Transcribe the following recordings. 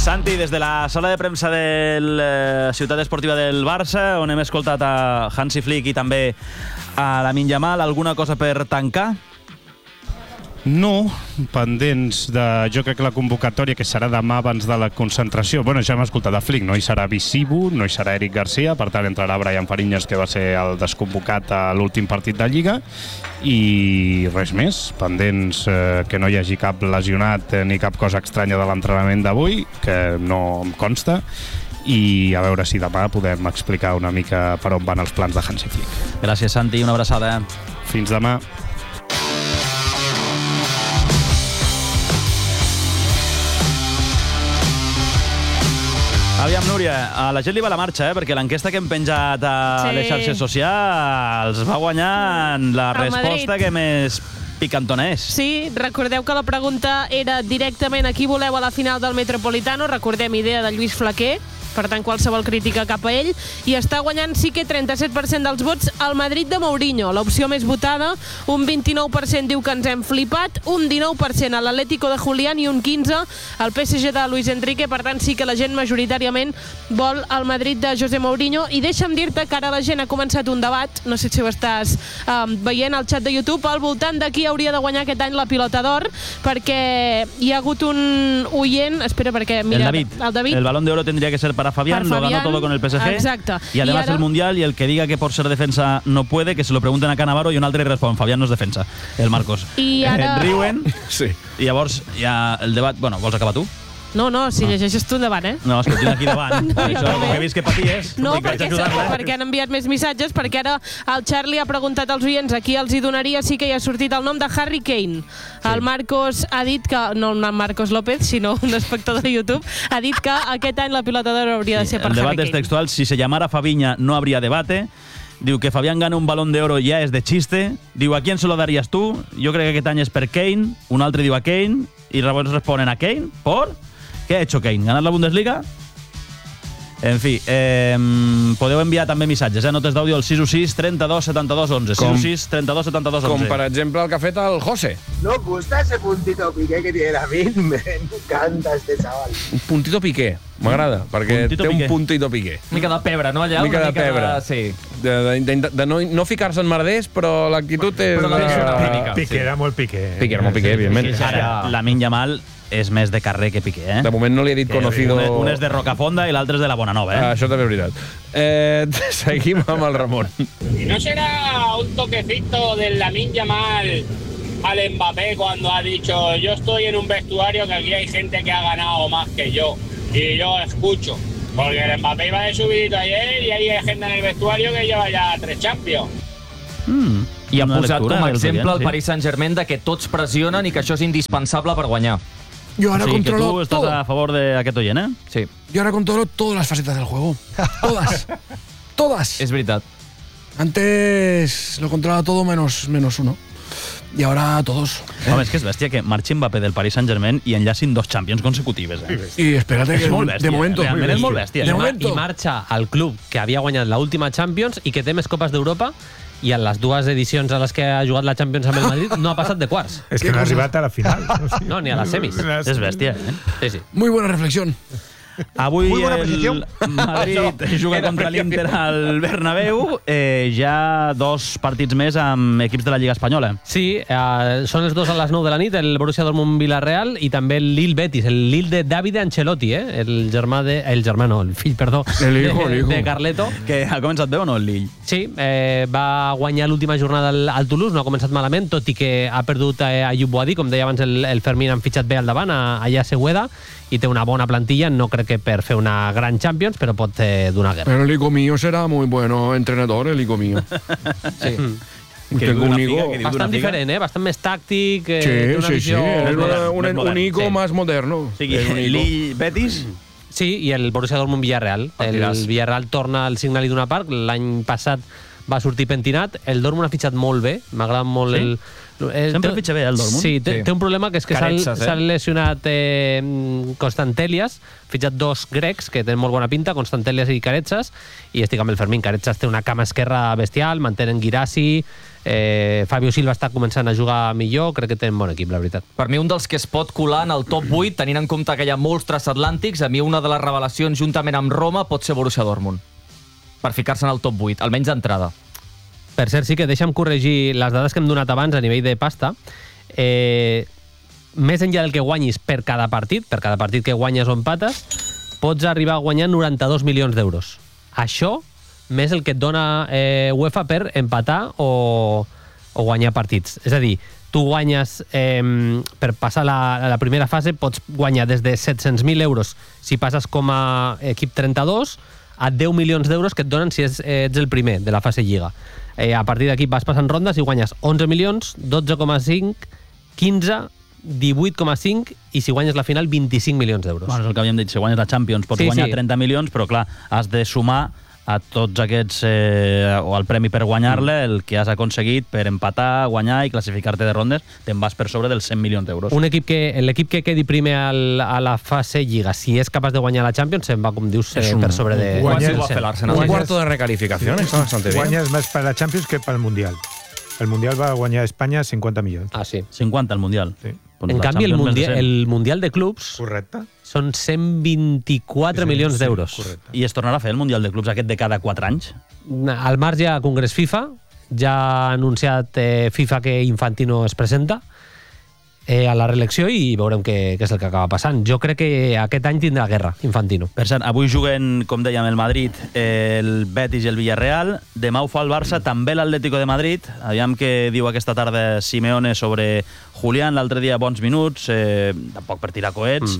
Santi, des de la sala de premsa de la Ciutat Esportiva del Barça, on hem escoltat a Hansi Flick i també a Lamine Yamal, alguna cosa per tancar? No, pendents de... Jo crec que la convocatòria, que serà demà abans de la concentració, bueno, ja hem escoltat a Flick, no hi serà Visibu, no hi serà Eric Garcia, per tant entrarà Brian Fariñas, que va ser el desconvocat a l'últim partit de Lliga, i res més, pendents que no hi hagi cap lesionat ni cap cosa estranya de l'entrenament d'avui, que no em consta, i a veure si demà podem explicar una mica per on van els plans de Hansi Flick. Gràcies, Santi, una abraçada. Fins demà. Aviam, Núria, a la gent li va la marxa, perquè l'enquesta que hem penjat a les xarxes socials va guanyar la resposta que més picantona és. Sí, recordeu que la pregunta era directament a qui voleu a la final del Metropolitano, recordem, idea de Lluís Flaquer, per tant, qualsevol crítica cap a ell, i està guanyant sí que 37% dels vots al Madrid de Mourinho, l'opció més votada. Un 29% diu que ens hem flipat, un 19% a l'Atlético de Julián i un 15% al PSG de Luis Enrique. Per tant, sí que la gent majoritàriament vol el Madrid de José Mourinho. I deixa'm dir-te que ara la gent ha començat un debat, no sé si ho estàs veient al xat de YouTube, al voltant de qui hauria de guanyar aquest any la Pilota d'Or, perquè hi ha hagut un oient... Espera, perquè... Mira, el David. El Balón de Oro tendría que ser para Fabián, lo ganó todo con el PSG. Exacto. Y además el Mundial, y el que diga que por ser defensa no puede, que se lo pregunten a Cannavaro, y un altre responde, Fabián no es defensa, el Marcos. I ara... Riuen, sí. I llavors hi ha el debat... Bueno, vols acabar tu? No, si llegeixes tu endavant, eh? No, és que tinc aquí davant. Això, com que he vist que paties... No, perquè han enviat més missatges, perquè ara el Charlie ha preguntat als oients a qui els hi donaria, sí que hi ha sortit el nom de Harry Kane. Sí. El Marcos ha dit que, no un Marcos López, sinó un espectador de YouTube, ha dit que aquest any la Pilota d'Or hauria de ser per Harry Kane. El debat és textual, si se llamara Fabiña no habría debate. Diu que Fabián gana un Balón de Oro ya es de chiste. Diu, ¿a quién se lo darías tú? Jo crec que aquest any és per Kane. Un altre diu a Kane. I llavors responen a Kane. ¿Por? ¿Qué ha hecho Kane? ¿Ganar la Bundesliga? En fi, podeu enviar també missatges, notes d'àudio al 616 32 72 11. 616 32 72 11. Com per exemple el que ha fet el José. ¿No os gusta ese puntito piqué que tiene David? Me encanta este chaval. Un puntito piqué, m'agrada, perquè té un puntito piqué. Mica de pebre, no? Allà, mica de pebre. Sí. De no ficar-se en merders, però l'actitud és... Piqué era molt Piqué. Piqué era molt Piqué, evidentment. Ara, Lamine Yamal és més de carrer que Piqué, eh? De moment no li he dit conocido... Un és de Rocafonda i l'altre és de la Bonanova, eh? Això també és veritat. Seguim amb el Ramon. ¿Y no será un toquecito del Lamine Yamal al Mbappé cuando ha dicho yo estoy en un vestuario que aquí hay gente que ha ganado más que yo y yo escucho? Porque el Mbappé iba de subidito ayer y hay gente en el vestuario que lleva ya 3 Champions. I ha posat com a exemple el Paris Saint-Germain de que tots pressionen i que això és indispensable per guanyar. Yo ahora controlo que tú estás todo. A favor de aquest oient, eh? Sí. Yo ahora controlo todas las facetas del juego. Todas. Todas. És veritat. Antes lo controlaba todo menos uno. Y ahora todos. Home, és que és bèstia que marxi Mbappé del Paris Saint-Germain i enllacin 2 Champions consecutives, eh? Y espérate que molt bèstia, de momento. Realment és molt bèstia. De momento. I marxa al club que havia guanyat l'última Champions i que té més copes d'Europa, i en les 2 edicions a les que ha jugat la Champions amb el Madrid no ha passat de quarts. És que no ha arribat a la final. No, ni a les semis. És bèstia, eh? Sí, sí. Muy buena reflexión. Avui el Madrid juga contra l'Inter al Bernabéu. Hi ha 2 partits més amb equips de la Lliga Espanyola. Sí, són els 2 a les 9 de la nit, el Borussia Dortmund-Villarreal i també el Lille Betis, el Lille de Davide Ancelotti, el fill, perdó, de Carleto. Que ha començat bé o no el Lille? Sí, va guanyar l'última jornada al Toulouse, no ha començat malament, tot i que ha perdut Ayoub Boadi, com deia abans el Fermín, han fitxat bé al davant, allà a Segueda, i té una bona plantilla, no crec que per fer una gran Champions, però pot donar guerra. Pero el hijo mío será muy bueno entrenador, el hijo mío. Sí. Tengo un hijo bastant diferent, bastant més tàctic. Sí. Un hijo más moderno. O sigui, Lille Betis... Sí, i el Borussia Dortmund-Villarreal. El Villarreal torna al Signal Iduna Park. L'any passat va sortir pentinat. El Dortmund ha fitxat molt bé. M'agrada molt el... Sempre fitxa bé el Dortmund. Sí, té un problema que és que s'ha lesionat Constantelias, fitxat 2 grecs que tenen molt bona pinta, Constantelias i Caretsas, i estic amb el Fermín. Caretsas té una cama esquerra bestial, mantenen Guirassi, Fabio Silva està començant a jugar millor, crec que tenen bon equip, la veritat. Per mi un dels que es pot colar en el top 8, tenint en compte que hi ha molts transatlàntics, a mi una de les revelacions juntament amb Roma pot ser Borussia Dortmund, per ficar-se en el top 8, almenys d'entrada. Per cert, sí que deixa'm corregir les dades que hem donat abans a nivell de pasta. Més enllà del que guanyis per cada partit que guanyes o empates, pots arribar a guanyar 92 milions d'euros. Això més el que et dona UEFA per empatar o guanyar partits. És a dir, tu guanyes, per passar la primera fase, pots guanyar des de 700.000 euros si passes com a equip 32 a 10 milions d'euros que et donen si ets el primer de la fase Lliga. A partir d'aquí vas passant rondes i guanyes 11 milions, 12,5, 15, 18,5 i si guanyes la final 25 milions d'euros. Bueno, és el que havíem dit, si guanyes la Champions pots guanyar 30 milions, però clar, has de sumar a tots aquests, o al premi per guanyar-le, el que has aconseguit per empatar, guanyar i classificar-te de rondes, te'n vas per sobre dels 100 milions d'euros. L'equip que quedi primer a la fase Lliga, si és capaç de guanyar la Champions, se'n va, com dius, per sobre de... Un cuarto de recalificación, está bastante bien. Guanyes més per la Champions que pel Mundial. El Mundial va guanyar a Espanya 50 milions. Ah, sí. 50 el Mundial. Sí. En canvi, el Mundial de Clubs són 124 milions d'euros. I es tornarà a fer el Mundial de Clubs aquest de cada 4 anys? Al marge de Congrés FIFA, ja ha anunciat FIFA que Infantino es presenta a la reelecció i veurem què és el que acaba passant. Jo crec que aquest any tindrà guerra, Infantino. Per cert, avui juguen, com dèiem, el Madrid, el Betis i el Villarreal. Demà ho fa el Barça, també l'Atlético de Madrid. Aviam què diu aquesta tarda Simeone sobre Julián. L'altre dia bons minuts, tampoc per tirar coets.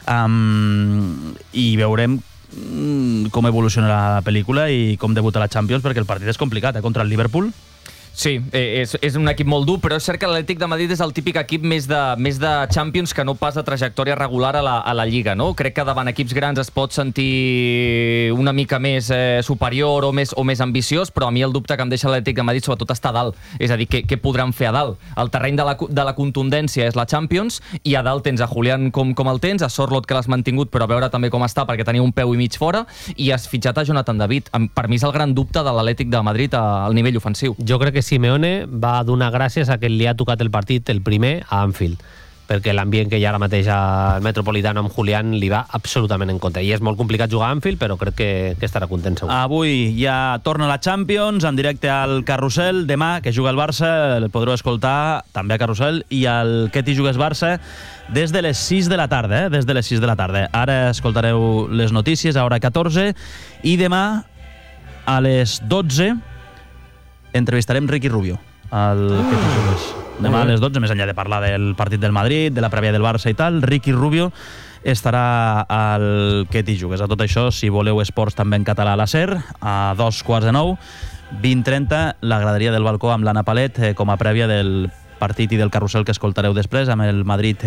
I veurem com evolucionarà la pel·lícula i com debuta la Champions, perquè el partit és complicat, contra el Liverpool. Sí, és un equip molt dur, però és cert que l'Atlètic de Madrid és el típic equip més de Champions que no pas de trajectòria regular a la Lliga, no? Crec que davant equips grans es pot sentir una mica més superior o més ambiciós, però a mi el dubte que em deixa l'Atlètic de Madrid sobretot està a dalt. És a dir, què podran fer a dalt? El terreny de la contundència és la Champions i a dalt tens a Julián com el tens, a Sorloth que l'has mantingut però a veure també com està perquè tenia un peu i mig fora i has fitxat a Jonathan David. Per mi és el gran dubte de l'Atlètic de Madrid al nivell ofensiu. Jo crec que Simeone va donar gràcies a que li ha tocat el partit, el primer, a Anfield, perquè l'ambient que hi ha ara mateix al Metropolitano amb Julián li va absolutament en contra. I és molt complicat jugar a Anfield, però crec que estarà content segur. Avui ja torna la Champions, en directe al Carrusel. Demà, que juga el Barça, el podreu escoltar també a Carrusel, i el Ketty Jugues Barça des de les 6 de la tarda, des de les 6 de la tarda. Ara escoltareu les notícies a hora 14, i demà a les 12 entrevistarem Ricky Rubio, el Ketty Jugues. Demà a les 12, més enllà de parlar del partit del Madrid, de la prèvia del Barça i tal, Ricky Rubio estarà al Ketty Jugues. A tot això, si voleu esports també en català a la SER, a 2:15, 20:30, la graderia del balcó amb l'Anna Palet com a prèvia del partit i del carrusel que escoltareu després amb el Madrid